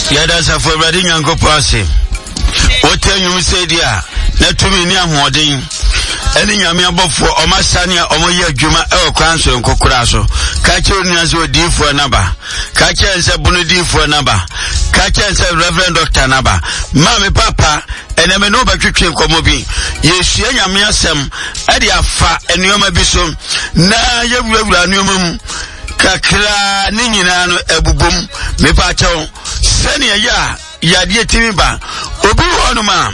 Yada sa for brother Nyankopo ase. Otenyu say dia na tumi ni ahoden. Eni nyame abofo omasane omoye adwuma e okwanso nkokora so. Ka che onuaso odifo naba. Ka che nse bunu difo naba. Ka che nse Reverend Dr. naba. Mame papa eneme no batwetwe nkomo bi. Yesua nyame asem e de afa enuoma bi so na yewurawura enuoma mu. Kakra ni nyina no ebubum me pa chew sene ya yade timi ba obi wonu ma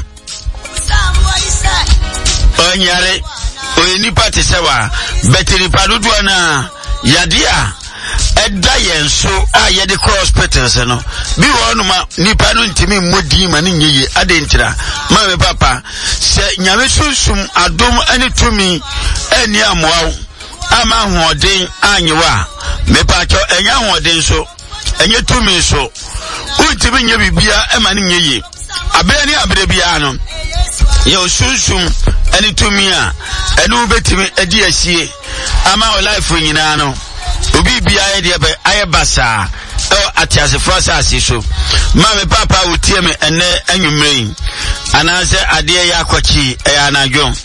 onyare oyini party sewa betiri padudu na yade a eda yenso a yede hospitals no bi wonu ma nipa no ntimi modi ma ne nyeye adentira ma me papa se nyame sunsum adom ani tumi ani amoaw ama hoden anyewa me pa cho enya hoden so enye tumi so untimi nye bibia e ma ne nyeye abere ni abere bia no ye osunsum ani tumi a enu betimi edi asie ama o life nyina no obi bia ye de be ayebasa atiase frosase so ma me papa wotie me ene anwumrein anase ade ya akwachi anadwo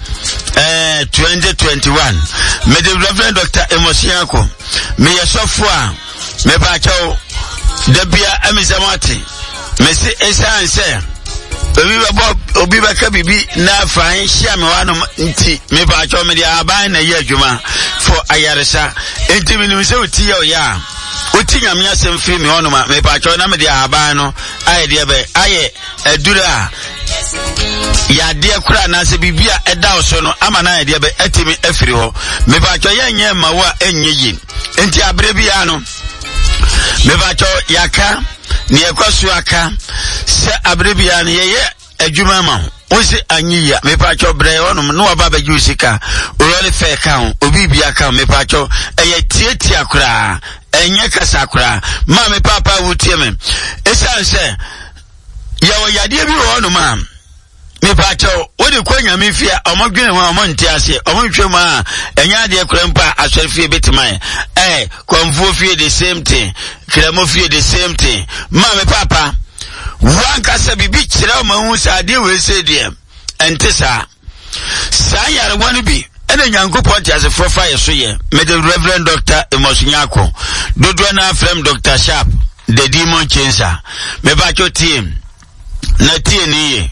2021 me the Reverend Dr. Emosiako me yesofo a me ba chawo da bia amisamati me se esanse obi ba ka bibi na fan hia me wano nti me ba chawo me dia aban na ye adwuma for ayaresa enti me nim se oti ya ya oti nyame asem fi me hono ma me ba chawo na me dia aban no aye dia be aye edura ya de kura na se bibia eda oso no ama na de be etimi afiri ho me ba cho yenye mawa enye yi enti abre bia no me ba cho yaka ne ekwasu aka se abre bia no ye adwuma ma osi anyiya me ba cho bre onum no ba ba jusika orole fe kan obi bia kan me ba cho eye tietia kura enye kasa kura ma me papa wutie me esanse ya wo yade bi wo no ma me pacho wo de kwanya me fia omodwene ho omontiase omotwem a enya de krempa aswerfie betimai konfo fie the same thing kremo fie the same thing ma me papa wan kasa bibi kire ma hu sa de we se de entesa sa yare wonu bi ene Nyankopon tiase fofa yeso ye me the Reverend Dr. Emosiako dodo na frem Dr. Sharp the demon changer me pacho team na tie ni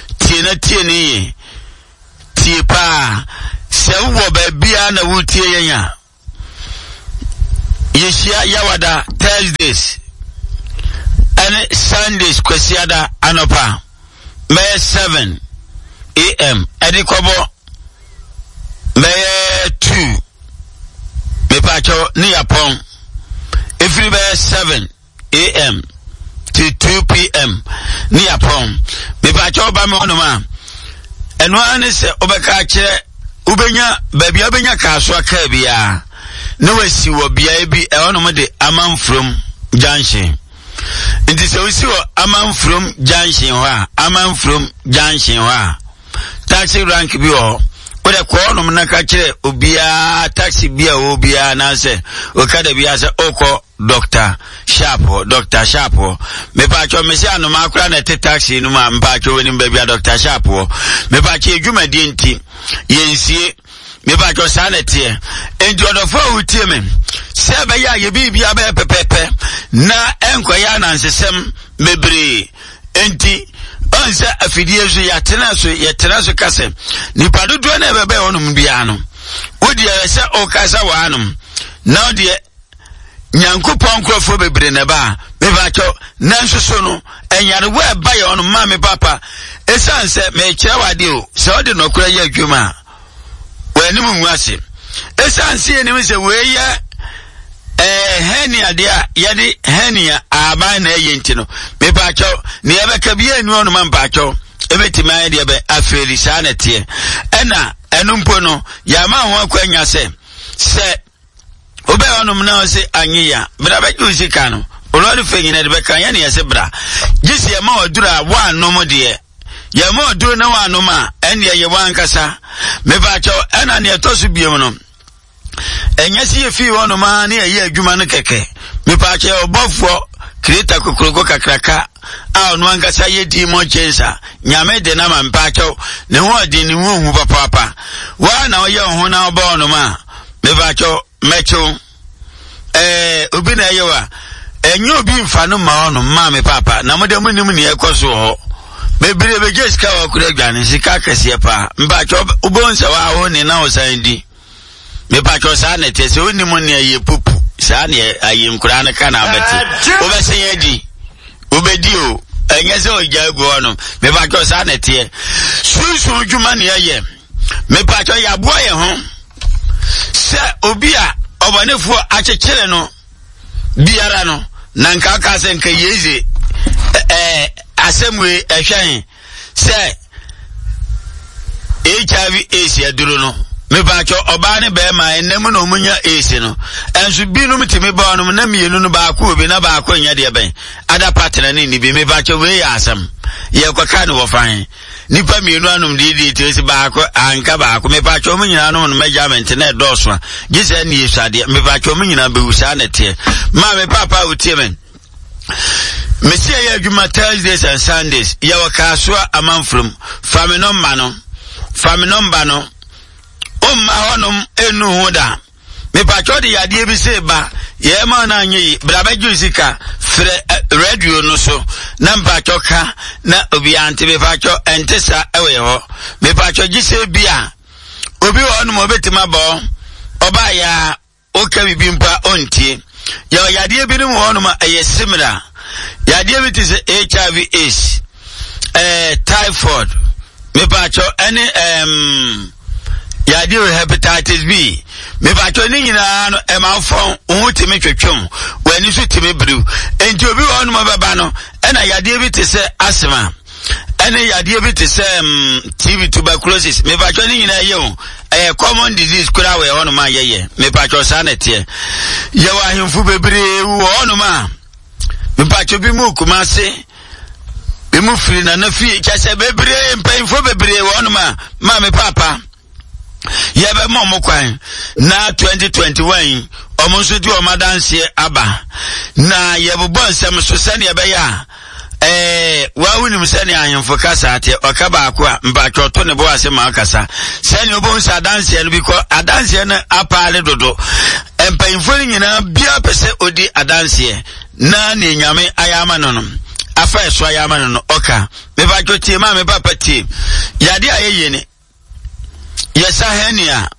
tie pa se wo ba bia na wutie yenya yeshia yawada Thursdays and Sundays kwesiada anopa me 7 am edikobo me 2 me pacho ni yapon every be 7 am to 2 p.m. ni yapon me ba cho ba me onoma eno ane se obeka kire ubenya baby obenya ka so aka bia na wasi wo bia bi e onoma de amanfrom junction nti se wasi wo amanfrom junction ho a taxi rank bi ho ode ko onoma na ka kire obia taxi bia obia na se okada bia se oko Dr. Sharp me pa cho me se anoma akura na te taxi no ma mpa cho woni bia Dr. Sharp me pa che adwuma di nti yensie me pa cho sanete enti odofo wutie me se ba ya ye bibia ba pepepe na enkoya na nsesem mebre enti onse afidie so ya tena so kase ni padodo na bebe wonum bia no wodi se o kasa wa anum na de Nyankopon krofo bebre ne ba me ba cho nanso so no enyare wa ba ye ono ma me papa esanse me kire wade o se ode no kura ye adwuma wani mu nwase esanse enim se we ye henia dia yade henia aba na ye ntino me ba cho ne ye be ka bia enu ono ma ba cho ebetima de be aferi sanete ena enumpo no ya ma ho akwanya se obe onum na se anyiya bra ba jusi kanu olori fenyina de be kan ya ne yese bra gisi e ma odura wa nom de ya ma odura na wa nom a ene ye wan kasa me ba cho ena ne tosu biem no enya si ye fi wonum a ne ye adwuma no keke me ba cho obofo kreta kokroko kakraka no ankasa ye di mo chensa nyame de na mampacho ne ho odi ne hu papa wa na oye ho na oba no ma me bacho mecho obi na yewa enye obi mfa no ma ono ma me papa na mo de mo nim ne ekoso ho bebre be jeska wa kura gane sika kase pa mbacho ubonsa wa ho ne na osandi me bacho sa na tese onimu ne ye pupu sa ne ayim kura na kana abati obese yedi obedi o enye se oja go no me bacho sa na tie sunsun djuma ne ye me bacho ya bo ye ho se obi a obanefu achekere no biara no na nka ka se nka yeze asemwe ehwen se HIV AIDS aduro no me bacho oba ne be ma enem no munya AIDS no enso bi no mtimi ba no na mienu no ba ko obi na ba ko nya de ben ada partner ni bi me bacho we ya asem ye kwaka ne wo fan nipa mienu anum di tesi ba ko anka ba ko me bacho munyina no measurement na doso gise ni yesade me bacho munyina be wusa na te ma me papa utie men Messiah ya juma Thursdays and Sundays ya wakaswa amanfrum fami nomba no umma honum enu hoda me pacho de yade bi se ba ye ma na anyi brabeju sika fre radio no so na mpacho ka na obi ante me pacho entesa ewe ho me pacho gise bia obi honum obetima bo oba ya oka bibimpa ontie ya yade bi no honum ayesimra yade bi tise HIV AIDS typhoid me pacho any yade hepatitis B me pacho ni nyina no emafon ohutimi twetwem wani so timi bru enti obi wonu mababa no ena yade bi tise asthma ene yade bi tise TB tuberculosis me pacho ni nyina ye common disease kura we wonu ma yeye me pacho sanete ye wa himfu bebre wonu ma me pacho bi mu kumase bi mu firi na na fi kyase bebre mpanfo bebre wonu ma me papa yebe momo kwan na 2021 omonso di o madanse aba na yebbo nsem so sane yebe ya wa wunim sane ahemfo kasa ate okaba akwa mbacho to ne bo ase ma kasa sane obo nsa adanse no biko adanse na apale dodo empanfo nyina bia pese odi adanse na ne nyame ayama no afa eso ayama no oka me bacho tie ma me papa tie yade ayeye ne yesa henia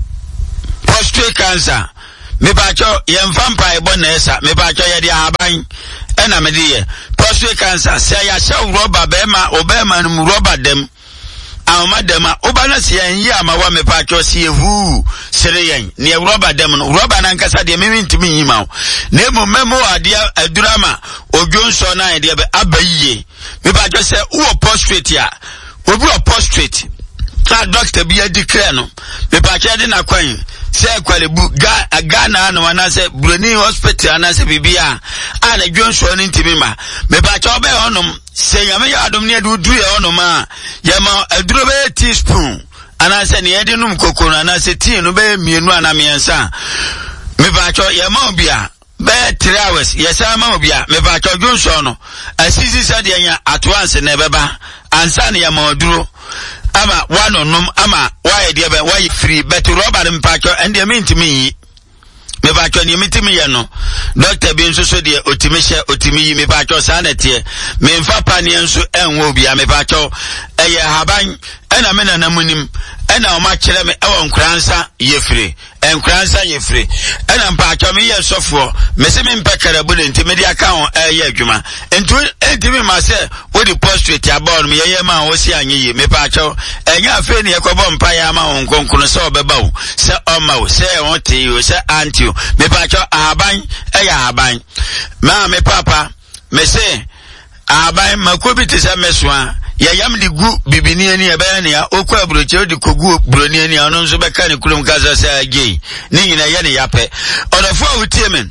prostate cancer me bacho yemfampa ebona esa me bacho yede ahaban ena me de prostate cancer se ya sha rubber bema obema no rubber dem awma dem obana se yanyi amawa me bacho se ehu sereyen ne rubber dem no rubber na nkasa de me ntimi yima na memo ade adurama odwonso na ide be abayiye me bacho se wo prostate ya obi o prostate ta doctor bi declare no me pa kede na kwan se kwalebu Ghana na wana se Bruni hospital na se bibia ana dwonso ni ntimi ma me pa cha obe honum se yame ya adom ne du ye honum a yama aduro be teaspoon ana se ne yede num kokoro ana se tea no be mienu ana miensa me pa cha yama obia be 3 hours yesa ma obia me pa cha dwonso no asisi se de nya atwanse na beba ansa ne yama aduro ama wanonum ama waye de be waye free but rubber mpacho ende mentimi me bacho ni metimi ye no doctor bi nso so de otimi yi me bacho sanete me mfa pani nso enwo bia me bacho eye haban ena me na namunim ena o ma kire me ewo nkransa ye free enkransa ye free ena mpacho me ye sofo me se me mpekara bude ntimi de aka ho eye adwuma entu entimi ma se wo di prostate abon me ye ma wo si anyi me bacho enya afi ne yekobo mpa ya ma ho nkonkono se obeba wo se oma wo se won ti wo se anti me pacho aban eya aban ma me papa me se aban makobiti se meswa ya yam di gu bibini ani ebe ne ya okwa abroche di kogu broni ani ono nso beka ne kulum kaza se agei ni nyina ye ne yape odofo awutie men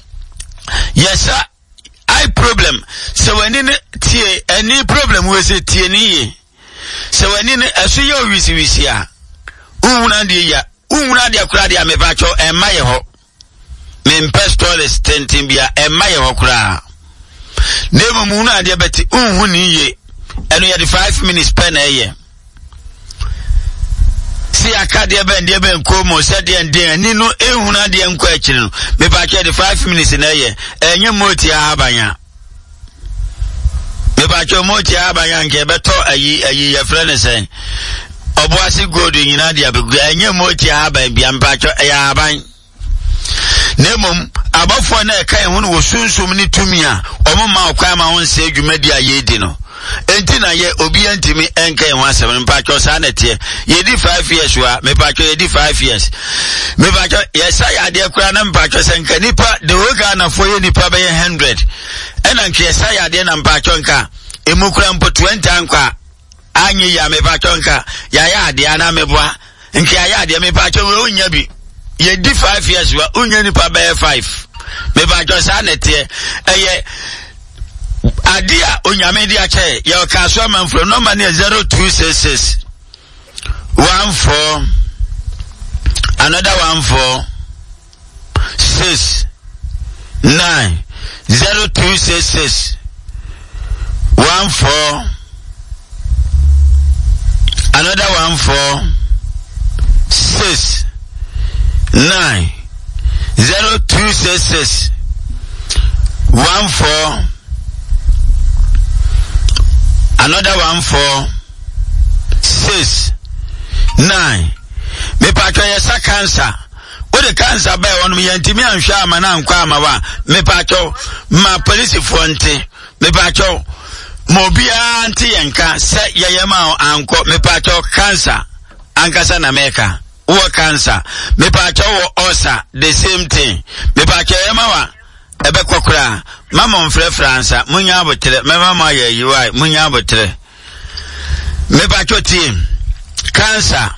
yesa I problem se wani ne tie any problem we se tie ni ye se wani ne aso ye wisi a unwuna de akura de me pacho emma ye ho me impestores tentin bia emma ye hokura Nemo muna de beti unhuni ye. Enu ya di 5 minutes pen eye. Si akade ben komo se de ni no ehuna de enko akiri no. Me pa che di 5 minutes na eye. Enye moti abanya. Me pa che moti abanya nke beto ayi ya frene sen. Oboasi gold nyina de abegu enye moti aban bia mpa che ya aban. Nemom abafo na ekai hunu wo sunsum ni tumia omoma okwa ma won se adwumadi ayedi no enti na ye obi antimi enkai ho asem mpa cho sa na tie ye di 5 years wa me pa cho ye di 5 years me pa cho yesa ya de kura na mpa cho senka nipa de woga na fo ye nipa be 100 ena nke yesa ya de na mpa cho nka emukura mpo 20 anka anyi ya me pa cho nka ya de ana meboa nke ya de me pa cho we onya bi ye di 5 years wa unye nipa be 5 me ba jo sa netie eye adia onyame dia che ye ka so manfro no man 0266 14 another 14 6 9 0266 14 another 14 6 9 0266 14 another 14 6 9 me patwa yesa cancer o de cancer ba wonu yantimi anhwa amana ankwa amawa me patwa ma police fonte me patwa mobia anti yanka se yeyema anko me patwa cancer ankasa na meka wo cancer me pa cho wo ulcer the same thing me pa cho yemawa ebe kokura mama mfre fransa munya abotre me mama ya yiwai munya abotre me pa cho team cancer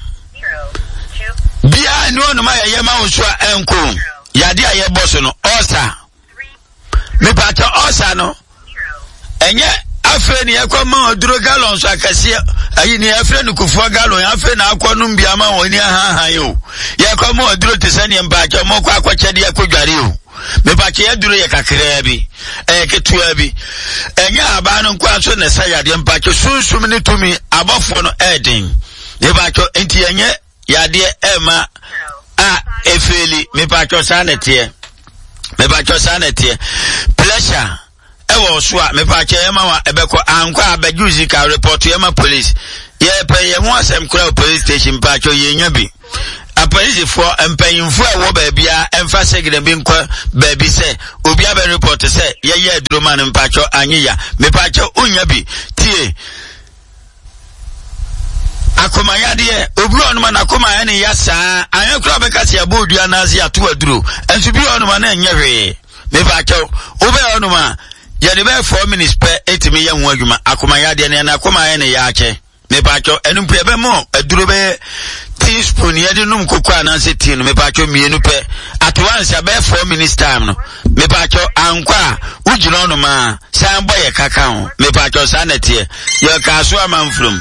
bia ni onu ma ya yema wo so enko yade aye boso no ulcer me pa cho ulcer no enye afre ni yakoma oduro gallon so akase ayi ni afre ni kufu gallon afre na akonu mbia ma woni ha yo yakoma oduro tesani mbacho moko akwachede yakodware yo me bache yaduro ye kakra bi ketua bi enya aba no kwa so ne sayade mbacho sunsum ni tumi abofo no eden me bacho enti enye yade ema a efeli me bacho sanete pressure ewo so a me pa che ema wa ebeko ankwa abajuzi ka report ema police ye pe ye ho asem kura police station pa cho ye nya bi a police for empanyimfo a wo ba bia emfa segre bi nkwa ba bi se obi aba report se ye aduro man mpa cho anyiya me pa cho unya bi tie akomayade obi onu man akomaya ne yasa anya kura be ka se abodua na azi ato aduro enso bi onu man na nyehwe me pa cho obi onu man yade be 4 minutes per 8 me yan wadwuma akomayade ne na akomaya ne ya ache me pa cho enum pe be mo aduro be teaspoon yade num kokwa na se tin me pa cho mienu pe at once be 4 minutes time no me pa cho ankwa ugina onu ma san boye kaka ho me pa cho sanete ye ka so amanfrom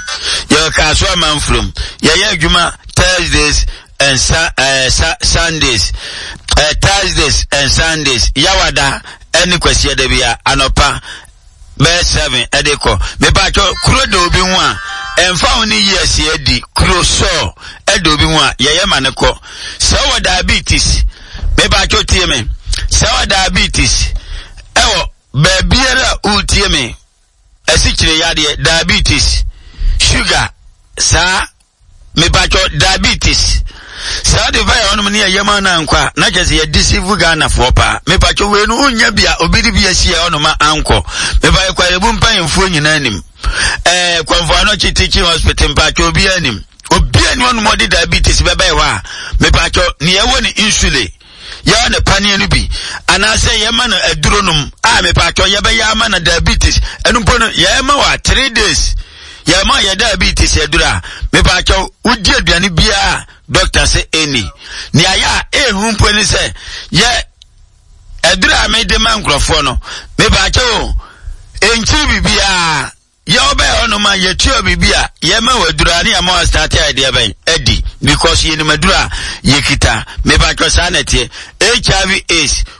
ye adwuma Thursdays and Sundays Thursdays and Sundays yawada any kwesi de bia anopa be 7 edeko me ba cho kuro de obi hu a emfa oni yes edi kuro so ede obi hu a ye mane ko so diabetes me ba cho tie me so diabetes ewo be biara utie me esikire yade diabetes sugar sa me ba cho diabetes sa de vai onu ne yema na nkwa na kese ye deceive Ghana for pa me pa cho we no unya bia obidi bia hia onu ma anko me ba kwa rebu mpanfo nyina anim kwamfo no chitichi hospital pa cho obi anim onu mo de diabetes be bai wa me pa cho ne ye woni insulin ya ne panie no bi anase ye ma na aduro num me pa cho ye be ya ma na diabetes enu mpo no ye ma wa 3 days ya ma ya diabetes edura me pa cho udi aduane bia doctor say any ni aya ehumpo ni say ye edura me de man krofo no me pa cho enchi bibia ye obe ono ma ye tuo bibia ye ma wadura ni ama start idea ben edi because ye ni madura ye kita me pa cho sanete HIV AIDS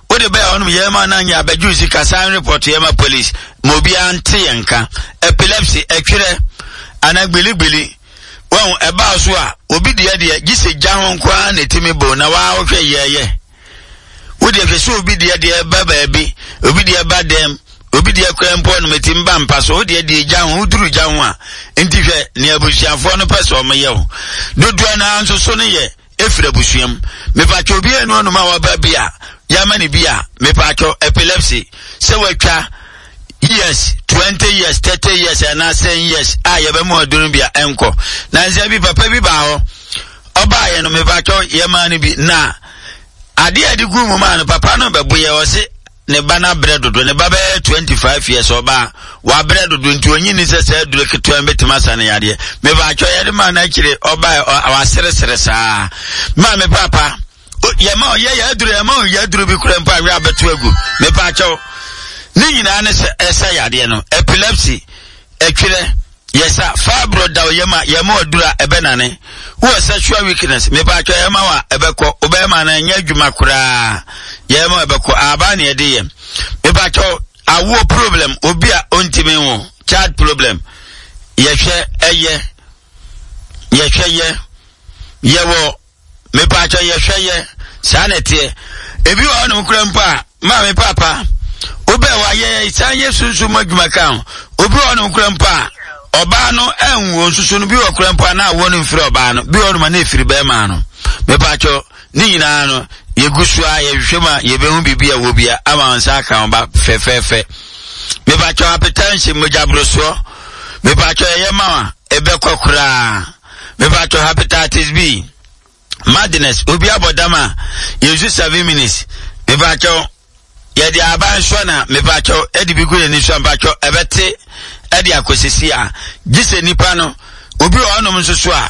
What the bear on Yamana Bajusi Kasan report Yama police, Mobian Tianka, epilepsy, actually, and I believe. Well, about Swa, Obi the idea, Gissy Jahon Kwan, a Timibo, now okay, yeah. Would you so be the idea, baby, Obi the bad them, Obi the Crampon, Metimbam, Paso, the Jam, who drew Jamwa, Intife, near Bushia, for no pass or Mayo. No drana answer Sonny, if the Bushiam, me pacho be and one of our babia, Yamani Bia, me pacho epilepsy, so yes, 20 years, 30 years, and I say yes, I have more during be anchor. Nancy Papa Bao, Oba and me pacho, Yamani be na. I did the good man, Papa no, but we was it. Nebana bread to Nebabe 25 years or bar, while bread to do any necessary to look to a bit masani idea. Maybe I try the man actually or buy our serious. Mammy Papa, Yamo, Yadru be crampa rabbit to a good. Me pacho. Nina Sayadiano, epilepsy, actually, yes, sir, Fabro da Yamo Dura Ebenane, who has sexual weakness, me pacho Yamawa, Ebeko, Obama and Yajumakura, Yamo Ebeko, Abani Adim, me pacho, a war problem, Obia Untimimo, child problem, Yeshe, Yewo, me pacho Yeshe, sanity, if you are no grandpa, Mammy Papa. Obe wa ye sanye sunsu madwumaka obi ono krampa oba no enwo sunsu no bi okrampa na wonu mfiri oba no bi onu ma na efiri be ma no me pacho ni nyina no yegusua ye hwema ye behu bibia wo bia ama nsa aka oba fefefe me pacho hypertension mojabroso me pacho ye ma ebe kokura me pacho hepatitis B madness obi abodama ye use 7 minutes me pacho Yadi aban shwana me pacho edi bigule ni shwan pacho ebete edi akosisi a gise nipa no obi ono msoso a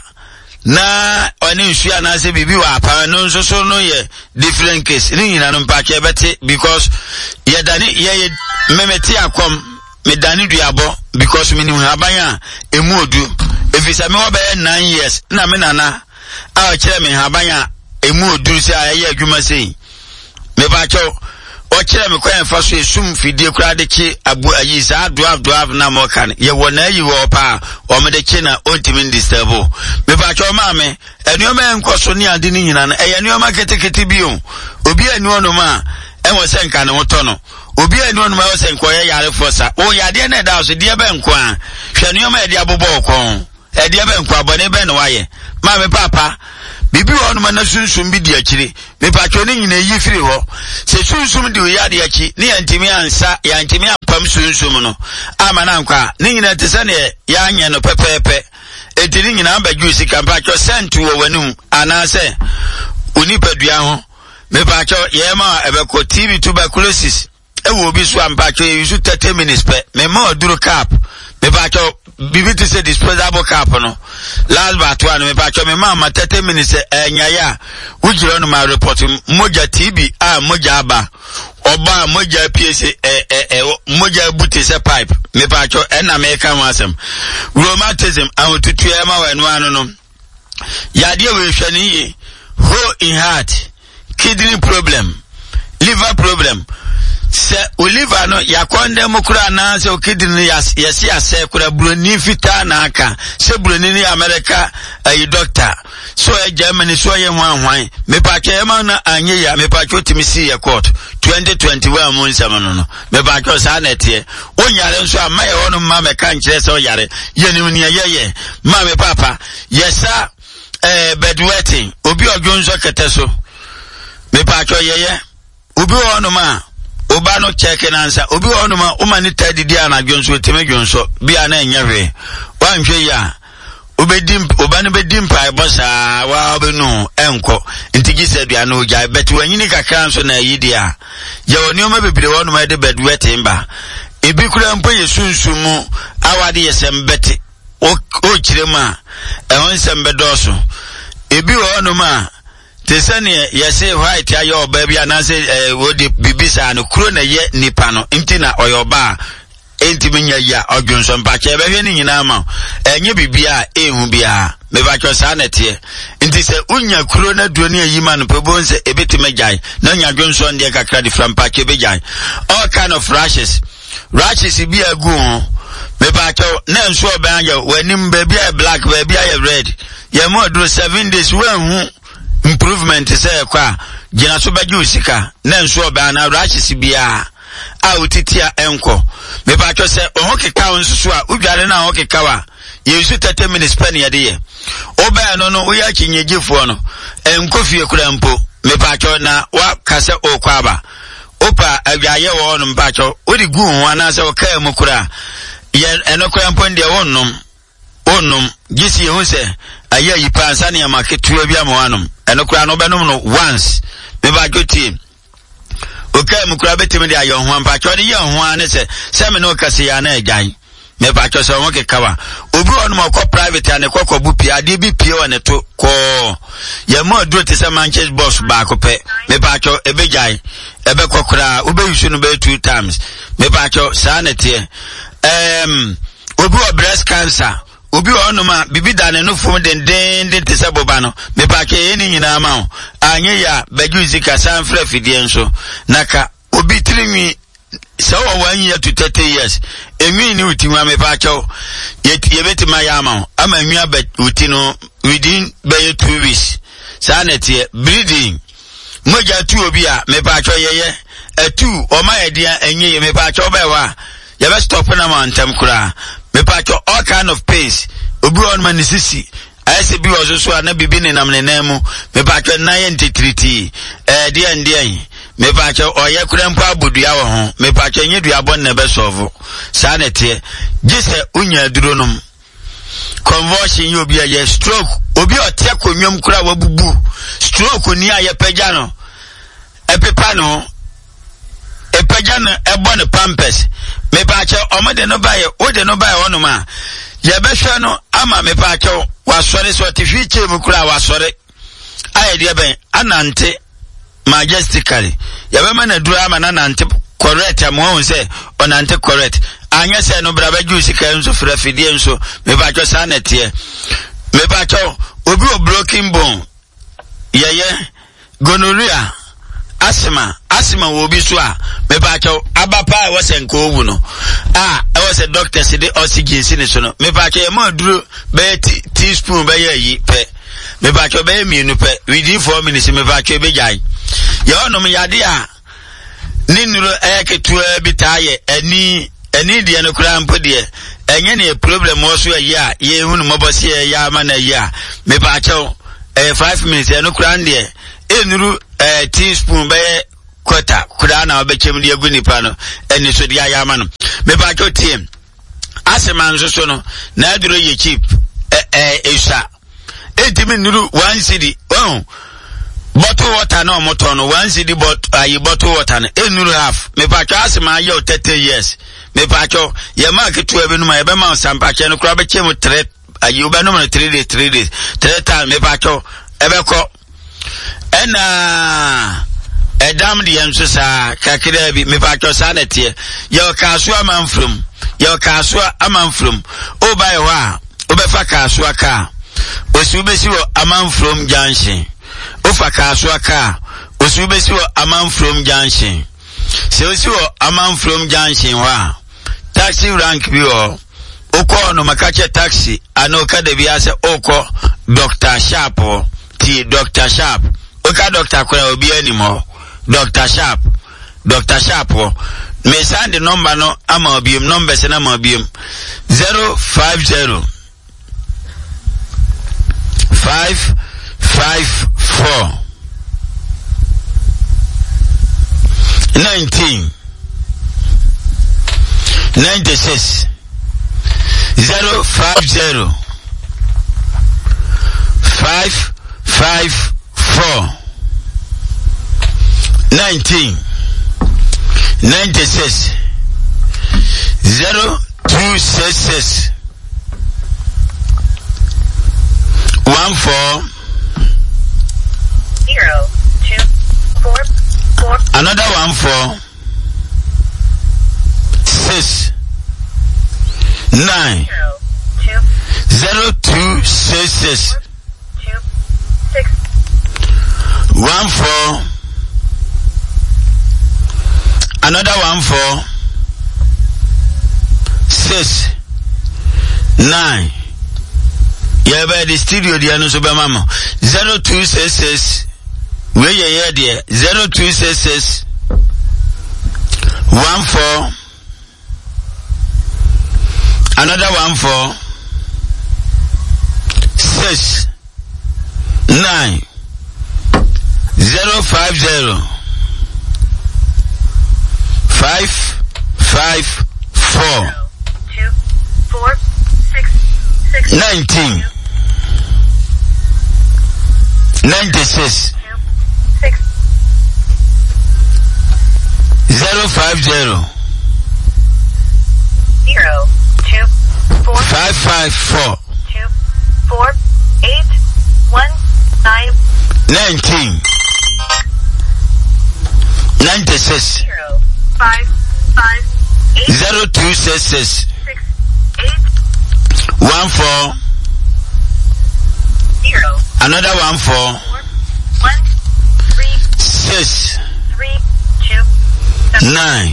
na oni nsu a na se bibi wa apa no nsoso no ye different case ni nyina no pacho ebete because yedani ye memeti akom me dani duabo because me ni habanya emu odu efisa me obe 9 years na me nana a kire me habanya emu odu se aye adwuma sei me pacho Ochire me kwa mfa so esum fidie kura de chi abu ayisa draft na mo kan ye wona yi wo pa o me de chi na ontimi disturb me ba cho ma me enuoma enkoso ni ade ni nyina na enuoma ketekete bio obi enuono ma enwo se nka ne woto no obi enuono ma wo se nko ye yare fosa o yade na da so de be nko a hwe enuoma e de abobo okon e de be nko abone be no waye ma me papa bibi wonu ma na sunsum bi di akire me pacho ni nyina yi firi ho se sunsum di ya di aki ni antimi ansa ya antimi ampam sunsum no ama na nkwa ni nyina tese ne ya anya no pepepe etiri nyina abaju sika pacho sentu wo wanum anase onipadua ho me pacho ye ma ebeko TV tuberculosis e wo bi so ampacho e use 30 minutes pe me ma oduru cap me pacho bibi to say disposable cap no last but one me pacho me mama 30 minutes nyaya ujiro no ma report moja TB moja aba oba moja PS moja buti se pipe me pacho na me kan wasem rheumatism ahotutu e ma wanu anu no yade we hwani yi hole in heart, kidney problem, liver problem. Se uliva no yakonde mukura na se kidney yesi ase kura broni fita na aka se broni ni America doctor so Germany so ye hwan me pa ke ma na anye ya me pa cho timisi ye court 2021 mo nsam no me pa cho sa na tie onyare nso amaye wono ma me kan kire se oyare ye ni ne ye ma me papa yesa bedwetting obi odwonso keteso me pa cho ye obi wono ma oba no check answer obi wono ma o mani tadidi ana dwonso teme dwonso bia na enyewe wanhwe ya obedim oba no bedim pa bosa wa obenu enko ntigi sedua no ja bet wanyini kakra nso na yidia ye woni o ma bebire wono ma de bedwetting ba ebi kura mpo yesunsumu awade yesembete o kirema ehon sembedoso ebi wono ma tesane yese white ayo baby anase wodi bibisa no kro na ye nipa no ntina oyoba enti menya ya odwonso mpache ebe hwe ni nyina ma enye bibia ehu bia me ba cho sa na tie nti se unya kuro na duro ne yi man pe bon se ebetime jai na nya dwonso nde kakra di frampa ke be jai all kind of rashes bi agu ho me ba cho na nso oban ya wanim ba bia black ba bia ya red ye mo duro 7 days wan improvement say kwa gina so bagi usika na nso oban na rashes bia a utitia enko me ba cho se ohokeka nsusu a udware na ohokeka wa yesu 30 minutes pen ye de oba no wo ya kinyegefo no enkofie kura mpo me ba cho na wa kase okwaba opa awiaye wo no mpa cho odi gu ho ana se oka mu kura ye enokwa mpo de wonnom gisi ye hu se aye yi pansa ne maketua bia mo anom enokwa no benom no once me ba cho team okay mukura betimi de ayo ho ampa cho de ye ho ane se me no kase ya na agan me ba cho so mo kekawa obi onu mo ko private ane ko bu pia de bi pia one to ko ye mo duro te se Manchester boss ba ko pe me ba cho ebegai ebe kokura obe yusu no be 2 times me ba cho sa na tie obi o breast cancer obi onu ma bibi da ne no fom den te se boba no me ba cho ye ni nyina ma o anye ya baju zika san fra fidie nso naka obi tirinwi so 1 year to 30 years enwi ni utinwa me ba cho ye betima ya ma ama nwa be utino within by 2 weeks sa na tie bleeding moja tu obi a me ba cho ye atu o ma ye dia enye me ba cho ba wa ye be stop na ma ntem kura me ba cho all kind of pains obi on ma nisisi ayese bi ozo so na bibi ne nam ne namu me ba cho na ye ntitriti dia me ba cho oye kura mpa abudua wo ho me ba cho nye dua bon na be solve sa na tie gise unya duro nom convulsion you be a stroke obi otia konwom kura wabubu stroke ni aye pagya no epepa no epagya no ebo ne pampers me ba cho omode no baye ode no baye wono ma ye behwe no ama me ba cho wasore so tifiche mu kura wasore aye de ben anante majestically ye be mana dura ama na nante correct am won say onante correct anya say no braba juice kan so fra fidie nso me ba cho sa na tie me ba cho obi o broken bone ye gonorrhea asthma wo bi so a me ba cho abapa wo se nko owu no e wo se doctor se de oxygen sin so no me ba cho e ma duro be teaspoon be yi pe me ba cho be mienu pe within 4 minutes me ba cho be jai ye ono me yade a ninuro ketua bitaye ani de no kura mpo de enye ne problem wo so yi a ye hunu mobose ya ma na yi a me ba cho 5 minutes no kura de enuru teaspoon be quarter kura na obechem de agu nipa no eni so de ayama no me ba cho team asema nso so no na aduro ye cheap esha etimi nuru 1 cedi bottle water no motor no 1 cedi bottle water no enuru half me ba cho asema ye 30 years me ba cho ye market to ebe no ma ebe ma sampa che no kura be chem 3 ayi oba no 3 days 3 times me ba cho ebe ko ena edam de enso sa kakira bi me ba cho sa na tie ye kaso amanfrum o bai wa o be fa kaso aka o su be si wo amanfrum junction o fa kaso aka o su be si wo amanfrum junction se o si wo amanfrum junction wa taxi rank bi o ko no makache taxi ano ka de bi ase o ko Dr. Sharp ti Dr. Sharp oka Dr. Kura obi animo Dr. Sharp me send the number no ama obium number se na ma obium 050 554 19 96 050 554 19 96 0266 14 0244 another 14 6 9 0266 66 14 another 14 6 9 yeah by the studio the no so be mama 0266 where you here there 0266 14 another 14 6 9 050 554 2 4 6 19 96 6 050 0 2 4 554 2 4 8 1 9 19 96 0 5 5 8 0266 6 8 14 0 another 14 4 1 3 6 3 2 7 9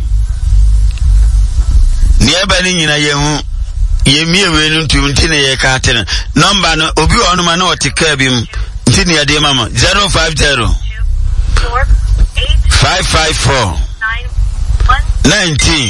nearby nyina yehu yemie wenu ntumti ne ye ka tene number no obi onu ma na otika bim nti ne de mama 050 4 8 554 9 1 19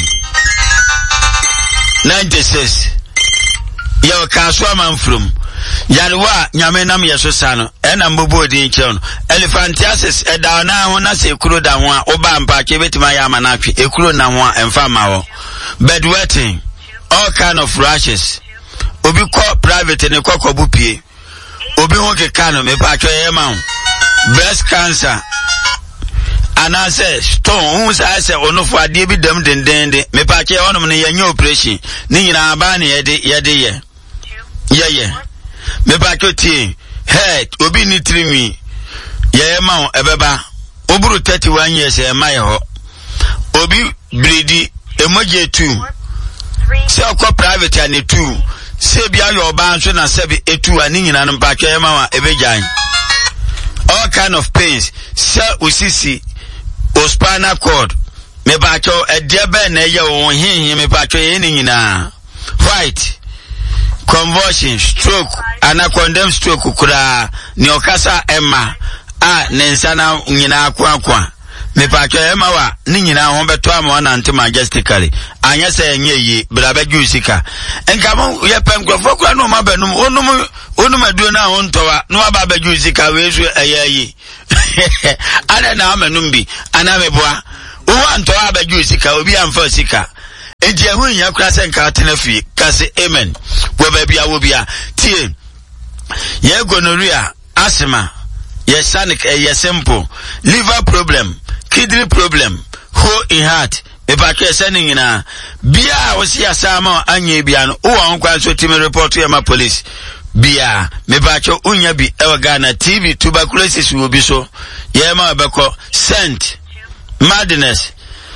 96 yo kaswa man from yarwa nyame nam yeso sano ena mbobo di ncheon elephantiasis eda na ho na se ekuro da ho a oba mpa ke betima ya manatwe ekuro na ho a emfa ma ho bedwetting all kind of rashes obi ko private ne kokobu pie obi ho ke kano me pa twa ye ma breast cancer anase stone unsa se onofo ade bi dam dendende me pa ke onom ne yanya operation ni nyina aba ne yede ye me ba koti head obi ni trimi ye ma ebeba oburu 31 years e ma ye ho obi bredi emoje 2 se okọ private and 2 se bia yo ba nso na se bi etu ani nyina no ba twa ye ma wa ebejan all kind of pains se usisi spinal cord me ba twa ede be na ye wo hinhin me ba twa ye ni nyina white convulsion stroke ana condemn stroke kura ni okasa emma a nensana nyina akwa me pa twa emma wa ni nyina ho beto ama na ante majestically anya se enye yi bra ba jusika enka mo ye pem krofo kura no ma banum onum aduo na ho ntowa no aba ba jusika we so eyayi ana na amanum bi ana meboa wo antowa aba jusika obi amfa sika eji ehu nya kura se nka atena fie kase amen wo ba bia wo bia tie ye gonorrhea asthma ye sanic ye simple liver problem kidney problem hole in heart e ba ke se nyina bia wo si asama anya bia no wo won kwan so timi report ya ma police bia me ba cho unya bi e Ghana TB tuberculosis wo bi so ye ma beko scent madness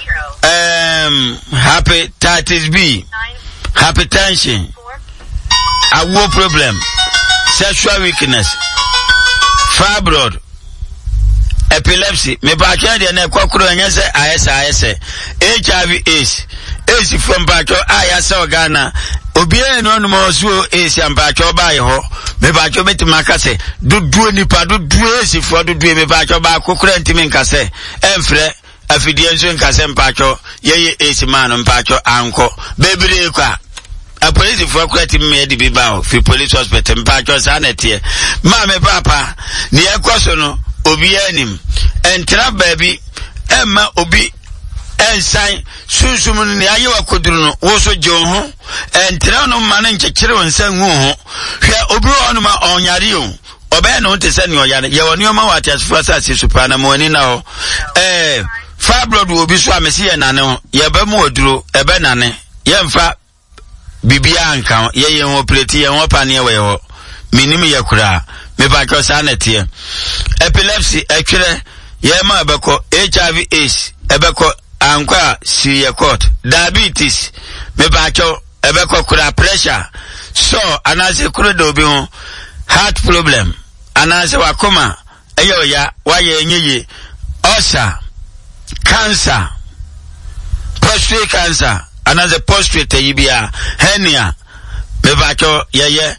hepatitis B, hypertension, a war problem, sexual weakness, fibroid, epilepsy, me ba twa de na kwakuro anya se IS HIV/AIDS from Bacho ayasa Ghana obi eno no mo so esi ampacho ba ye ho me ba cho betima ka se dudu nipa dudu esi fo dudu me ba cho ba kokura ntimi nka se emfre afidie nso nka se mpacho ye esi man mpacho anko bebere kwa a police for kwati me di bi ba o fi police hospital mpacho sanete ma me papa ni ekoso no obi anim entra baby emma obi ensan sunsum ni ayewa koduru no wo so je ho entra no ma na nkekere wonsan hu ho hwe obi onu ma onyare o obe na onte se ni oyare ye woni o ma wati asufo asase supa na mo ni na ho fibroid obi so amesi ye nane ho ye ba mu oduro ebe nane ye mfa bibia anka ye ho pleti ye ho pane we ho minim ye kura me ba ko sanete epilepsy ekere ye ma ebeko HIV/AIDS ebeko ankwa see court diabetes me ba cho ebeko kura pressure so anase kuro do bi ho heart problem anase wakoma eyo ya waye enyeyi ulcer cancer prostate cancer anase prostate yibia hernia mebacho yeye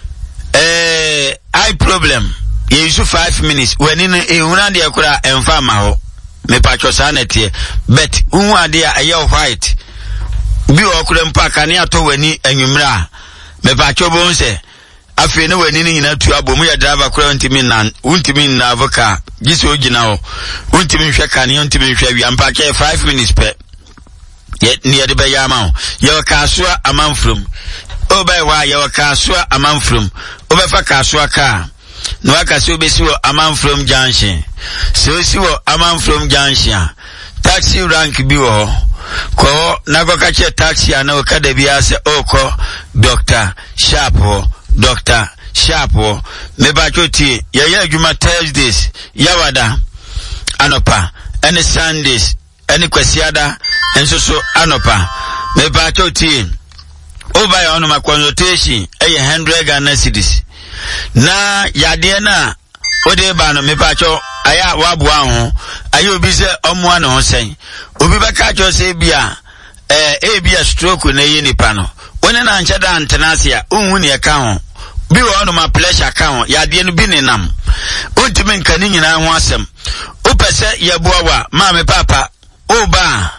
eye problem ye use 5 minutes when in ehuna de akura emfa ma ho mebacho sanete but hu ade a eye white bi okura mpa kan ya to wani anwumra mebacho bo nse afi ne wani ni nyina tu abom ya driver kura untimi na avoka gisi ogina ho untimi hwe kan ya untimi hwe wi ampa ke 5 minutes pe ye ni de be ya ma ho ye kasua amanfrom obai wa ye kasua amanfrom obefa kasua ka no akase obesi wo amanfrom junction so si wo amanfrom junction taxi rank bi wo ko nago ka che taxi ana o kada bia se oko Dr. Sharp me ba choti ye adwuma Thursdays yawada anopa any Sundays any kwasiada enso anopa me ba choti oba ya ono ma consultation 100 Ghana cedis na yade na ode ba no me ba cho aya waboa ho ayo obi se omo ana ho sen obi ba ka cho se bia bia stroke na yi nipa no woni na nche da antenasia unhu ne ka ho bi wo no ma pressure ka ho yade no bi ne nam ontimi nka ni nyina ho asem o pese yeboa wa ma me papa oba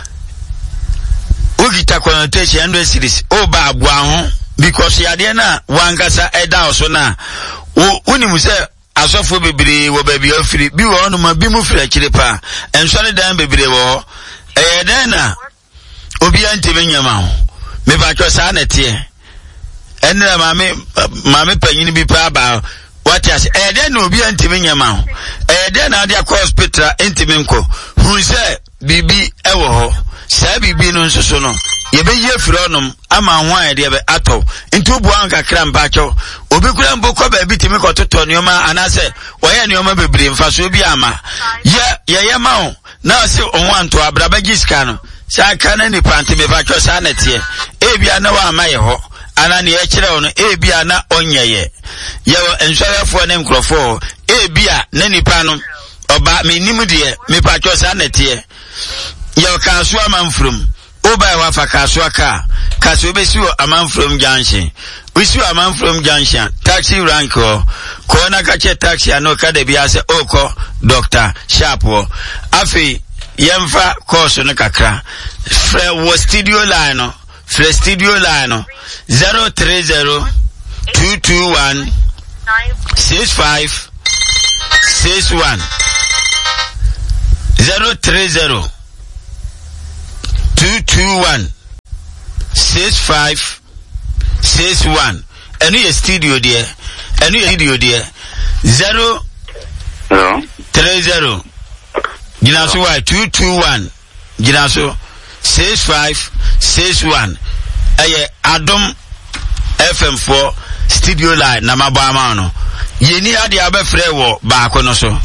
ogita connotation 100 series oba aboa ho because yade na wangasa eda oso na woni se asofo bebre wo ba bi ofiri bi wo no ma bi mu fira kire pa ensore dan bebre wo den na obi antime nyama ho me ba twa sa na tie enra mame panyini bi pa ba watias den na obi antime nyama ho den na dia hospital antime nko hu se bibi ewo ho sa bibi no nsoso no ye be ye fironom ama hwan de be ato ntu bu an kakra mbacho obi kura mbokọ ba bi timi kototo nioma anase oye nioma bebre mfaso bi ama ye ma ho na se onwanto abraba giska no sa kana ni pante me bacho sa na tie ebia na wa ama ye ho ana ne ye kire ho no ebia na onyeye ye enswarefo ne nkrofo ebia na nipa no oba me nimu de me bacho sa na tie ye ka so amanfrum oba wa fa kasua ka kaso obesi wo amanfrom junction wisi wo amanfrom junction taxi rank ko na ka che taxi ano ka de bia se oko Dr. Sharp afi yemfa course no kakra fre wo studio line no 030 221 65 61 030 221 65 61 and your studio there 0 30 Ginaso 221 Ginaso 65 61 Adom FM4 studio line na mabama no yeni ade abefre wo baako no so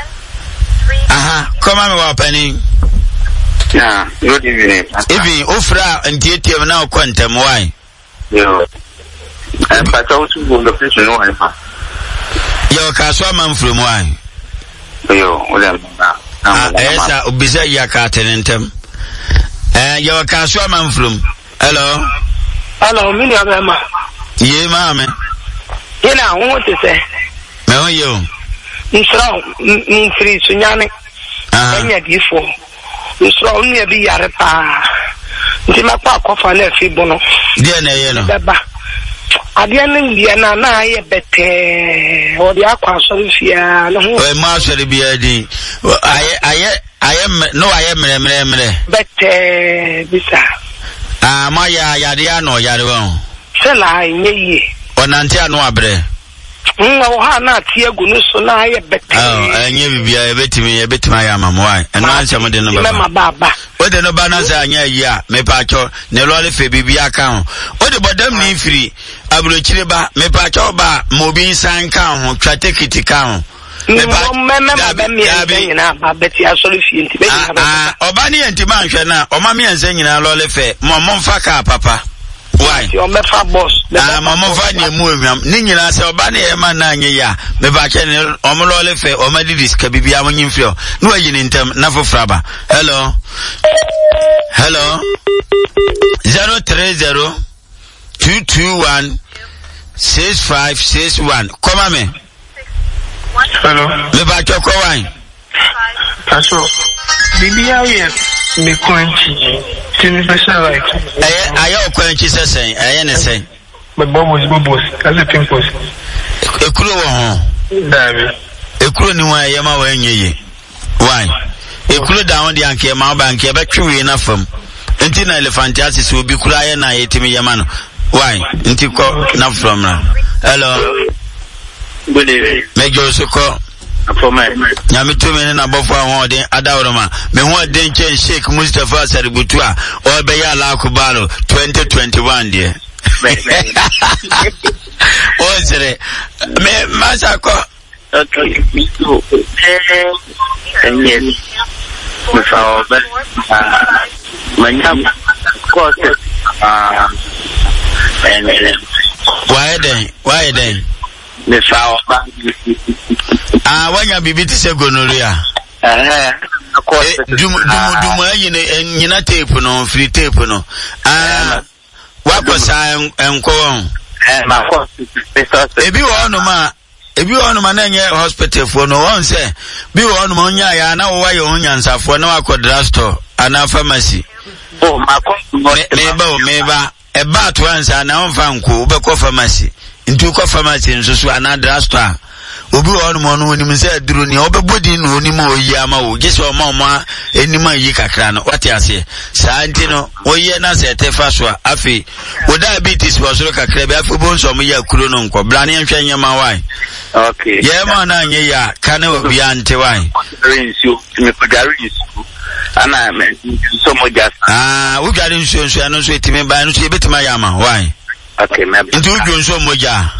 come on me opening. Yeah, good evening. Even Ofra and TTM now quantum why? Yeah. And but also the location no one. Your Caswaman from why? Yo, yes, Ubisa Yakatentem. And your Caswaman from hello, Mama. Ye, mamma. You know, what to say? No, you. In free Sunyani. Anya before. So only be yarpa. Ntima kwa kofa na fibo no. Dia na ye no. Beba. Adia na na ye bete. O dia kwa so fia no. O ma so de bia di. Aye no aye mre. Bete bisa. Ma ya dia no ya de won. Sela nye. Onante anu abre. O ha na tie gu no so na ye bete. Enye bibia ebetimi ya mamwa. Eno anse mo de no baba. O de no ba na za anya yi a me pa cho ne lole fe bibia ka ho. O de bodam ni firi abrochire ba me pa cho ba mobi san ka ho twa tekiti ka ho. Me pa oba ni enti ma nhwe na o ma me ansa nyina lole fe mo mfa ka papa. Why? Your mefa boss. Mama Vanya Mumiam, Nina Sabani, Emananya, ya, Mebacan, Omololefe, Omadis, Kabibia, Winfio, no agent in term, Nafo Fraba. Hello. 030-221-6561. Come on, me. Hello. Mebacho Kowine. Paso. Bibia here. Me crunchy. Tini special like. Ayo crunchy say. Ayo say. But bubbles. As a pimples. Ekuro ho. Dabi. Ekuro ni wa yema wa enye. Why? Ekuro down the anke ma bank e betwe na fam. Enti na elephantiasis obi kura ye na yetimi yema no. Why? Enti ko na from na. Hello. Good evening. Mejo soko. Nyame to me na bofo ahon den adawroma me ho den chen Sheikh Mustafa Saributu a o be ya la kubalo 2021 de o sere me masako Okay, me too. And yes, me found my name, course, and why then? Me found Wanya bibiti se gonorrhea. Dum nyina tape no, free tape no. Wako sa enko won. Ebi wo no na nye hospital for no won say bi wo no onya ya na wo waye onyansafo na wakodra store ana pharmacy. Oh, Meba eba to ansa na onfa nko be ko pharmacy. Ntu ko pharmacy nso ana drugstore. Obi wonu mo no onim se aduru ni obebodi no onim oyi ama wo gese o ma enima yi kakra no wate ase saa nti no oyi na se tefa so afi wo diabetes wo so kakra bi afi bo nso mo ya kuro no nko bra ne nhwe nyema wai. Okay. Ye ma na nye ya kana obi ante wai. Rinsu me kodari nsu ana me so mo just wo gari nsu ano so etime ba no so ebetima ya ma wai. Okay, me nti wo nsu moja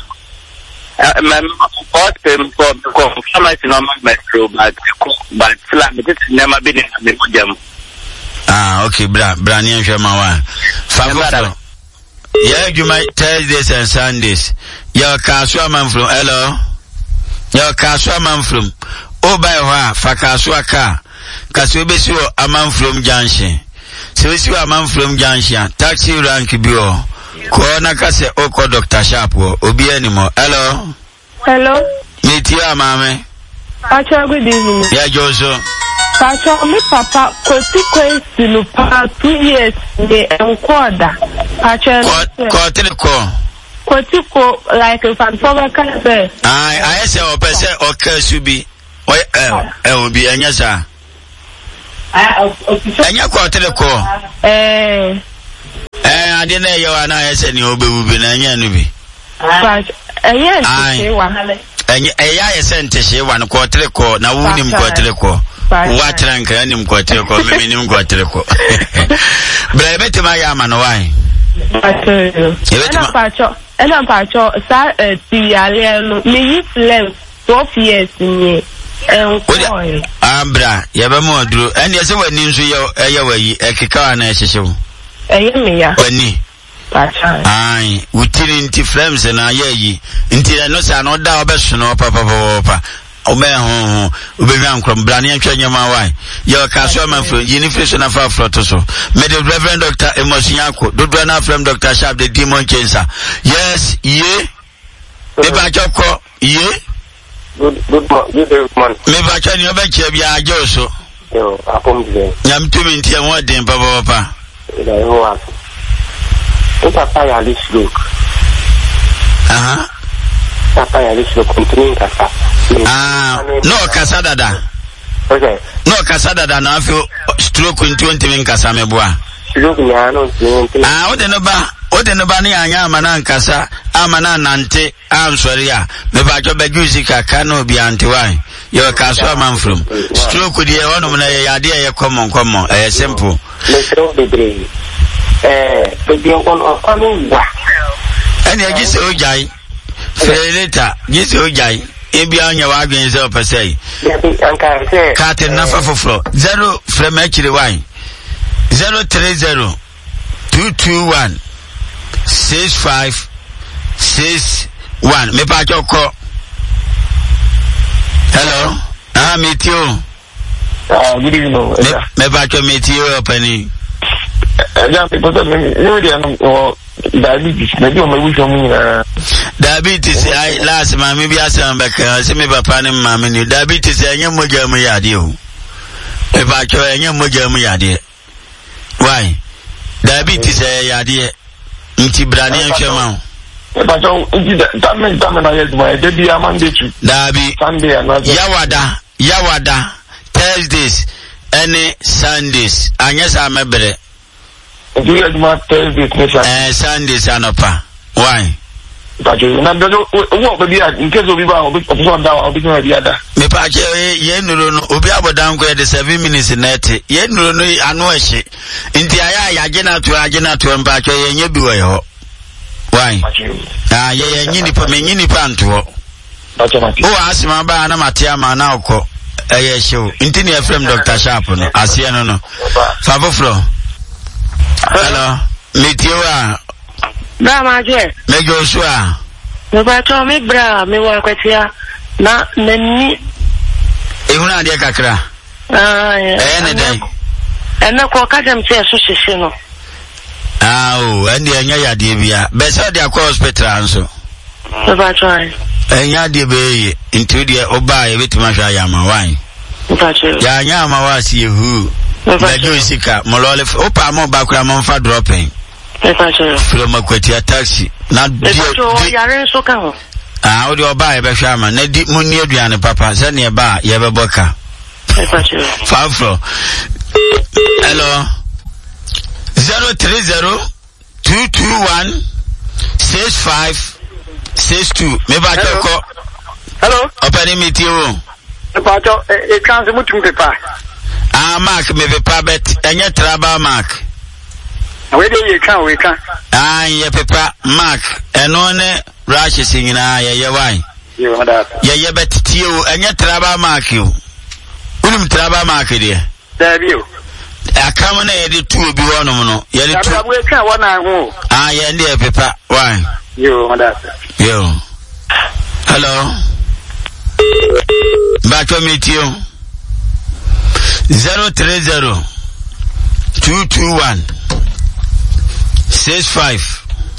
pharmacy no metro but flat this never been in the jam. Okay, bra ni nhwe ma wa fa yeah, you might Thursdays and Sundays. Your Kasua man from hello. Your Kasua man from Obai Wa fa Kasua ka. Kasua besi o a man from Junction. So we see a man from Junction. Taxi rank bio. Ko na kase oko Dr. Sharp obi animo. Hello. Hello. Metia mame. Pacha, good evening. Yeah, Joso. Pacha, me papa kwesi no pa 2 years de enkoda. Pacha. Ko teleko. Kwetiko like if I'm forward can say. I say o pese o kasu bi. Obi anya sa. Anya ko teleko. Ade na ye wa na yese ni obewu bi na anya no bi. Pacha, Eya yese ntehye wa no ko teleko na wuni mko wa tranka ni mko teleko mimi ni mko teleko. Bra betima ya ma no wai. Ena pacho sa ti ale no me yi flem 12 years ni Ambra ya ba mo aduro ene yese wani nso ye wayi ekeka na ehyehew me ya wani pacha utini nti frames na ye nti no sa no da obeso no papa obe ho obehwan krom bra ne antwa nyama wai ye Kasua man from Unification of Afro so me the Reverend Dr. Emosiako do na from Dr. Sharp the demon cancer. Yes ye e ba choko ye Good morning. Me ba chani obeche bia ajoso Yo, apomdile. nyam tumi nti e wodin papa Ida yo wa. Papa ya lislo. Papa ya lislo continue kasa. No kasa dada. Okay. No kasa dada na afi stroke in 20 min kasa meboa. Stroke ya no 20. Ode no ba ne anya amana nkasa amana nante amsori a me ba jo baguzi kaka no bi antiwan. Your Kasua man from stroke die wono na ye ade ye common simple. Le stroke de brei. Be on coming wa. Ene agise ojai. Feleta gise ojai. Ebi anya wa adwen se opesai. Anka se Kate na fa foforo 0 from actually wine 030 221 6561 me pa choko. Hello. Meet you. Good evening. Me pa choko meet you Penny. People tell me diabetes. Maybe I'm diabetes. I last man maybe I say back. See me papa and mommy. Diabetes. I am moja mu yadio. Me pa choko I am moja mu yadio. Why? Diabetes yadie. Nti brani enhwema. Dabi Yawada Thursdays any Sundays anyesa mebere Sundays anopa. Why? Me pa che ye nuru no obi abodan ko de 7 minutes net ye nuru no anu ehye nti aya agena to mpa che ye nya bi wo ho. Why? Ye nyini pa me nyini pa nto. Asima ba na matia ma na okọ eye show nti ne FM Dr. Sharp no asie no Favoflo. Hello Mitiwa Bra ma je me Joshua me ba to me bra me wa kwatia na nani ehuna de kakra ne dai ena ko ka dem se so hihye no ende anya yade bia be se de akọ hospital anso me ba try enya de be into de oba ye betima hwa ya ma wan ya nya ma wa si ehu be jo sika molole opa mo ba kura mo fa dropping from Akwati taxi na dio yare so ka ho o de oba ye be hwa ma na di munni aduane papa se ne ba ye be boka Favoflo. Hello 030-221-6562 me ba choko. Hello. Opani meet you. Pato e chance mutum pepa. Mark me pepa bet enye traba Mark. We dey we kan. Ye pepa Mark eno ne rashes nyina ye wan. Yo that. Ye bet tie enye traba Mark you. Unum traba Mark there. There you. Akam na ye de tu obi wonom no. Ye de tu. We kan wona ho. Ye ndi pepa wan. Yo that. Yo. Hello. Back to meet you. 030-221-65